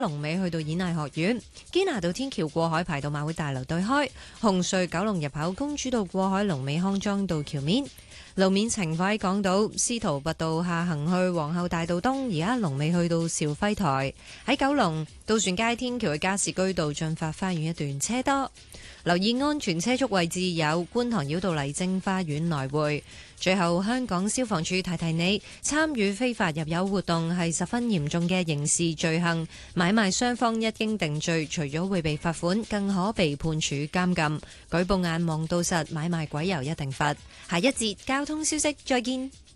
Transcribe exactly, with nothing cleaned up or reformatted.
龍尾去到演藝學院，堅拿道天橋過海排到馬會大樓對開，紅隧九龍入口公主道過海龍尾康莊道橋面。路面情況喺港島司徒拔道下行去皇后大道東，而家龍尾去到兆輝台。喺九龍渡船街天橋嘅加士居道進發花園一段車多，留意安全車速位置有觀塘繞道麗晶花園來回。最後，香港消防處提提你，參與非法入油活動係十分嚴重嘅刑事罪行，買賣雙方一經定罪，除咗會被罰款，更可被判處監禁。舉報眼望到實，買賣鬼油一定罰。下一節交通消息，再見。